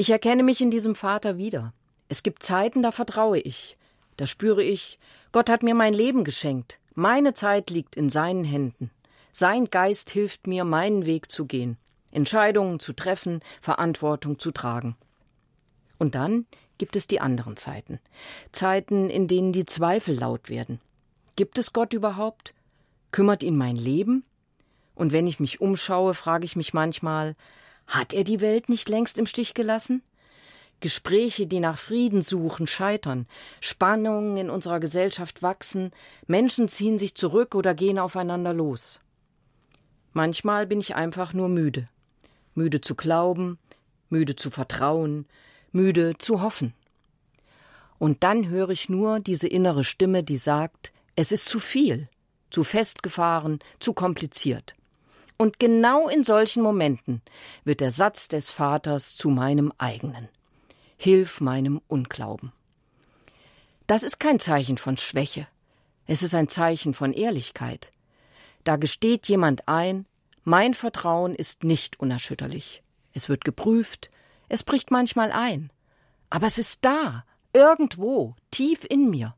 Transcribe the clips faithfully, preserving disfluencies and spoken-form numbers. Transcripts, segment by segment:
Ich erkenne mich in diesem Vater wieder. Es gibt Zeiten, da vertraue ich. Da spüre ich, Gott hat mir mein Leben geschenkt. Meine Zeit liegt in seinen Händen. Sein Geist hilft mir, meinen Weg zu gehen, Entscheidungen zu treffen, Verantwortung zu tragen. Und dann gibt es die anderen Zeiten. Zeiten, in denen die Zweifel laut werden. Gibt es Gott überhaupt? Kümmert ihn mein Leben? Und wenn ich mich umschaue, frage ich mich manchmal, hat er die Welt nicht längst im Stich gelassen? Gespräche, die nach Frieden suchen, scheitern. Spannungen in unserer Gesellschaft wachsen. Menschen ziehen sich zurück oder gehen aufeinander los. Manchmal bin ich einfach nur müde. Müde zu glauben, müde zu vertrauen, müde zu hoffen. Und dann höre ich nur diese innere Stimme, die sagt, es ist zu viel, zu festgefahren, zu kompliziert. Und genau in solchen Momenten wird der Satz des Vaters zu meinem eigenen. Hilf meinem Unglauben. Das ist kein Zeichen von Schwäche. Es ist ein Zeichen von Ehrlichkeit. Da gesteht jemand ein, mein Vertrauen ist nicht unerschütterlich. Es wird geprüft, es bricht manchmal ein. Aber es ist da, irgendwo, tief in mir.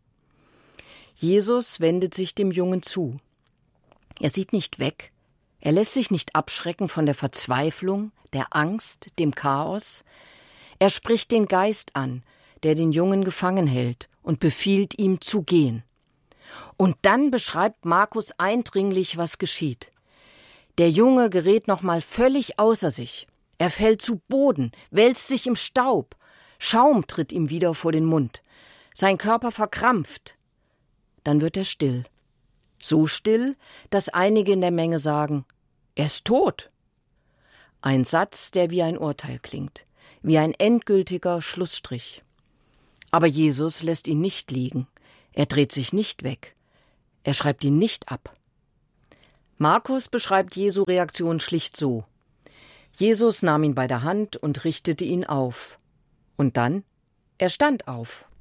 Jesus wendet sich dem Jungen zu. Er sieht nicht weg. Er lässt sich nicht abschrecken von der Verzweiflung, der Angst, dem Chaos. Er spricht den Geist an, der den Jungen gefangen hält, und befiehlt ihm zu gehen. Und dann beschreibt Markus eindringlich, was geschieht. Der Junge gerät nochmal völlig außer sich. Er fällt zu Boden, wälzt sich im Staub. Schaum tritt ihm wieder vor den Mund. Sein Körper verkrampft. Dann wird er still. So still, dass einige in der Menge sagen, er ist tot. Ein Satz, der wie ein Urteil klingt, wie ein endgültiger Schlussstrich. Aber Jesus lässt ihn nicht liegen. Er dreht sich nicht weg. Er schreibt ihn nicht ab. Markus beschreibt Jesu Reaktion schlicht so. Jesus nahm ihn bei der Hand und richtete ihn auf. Und dann? Er stand auf.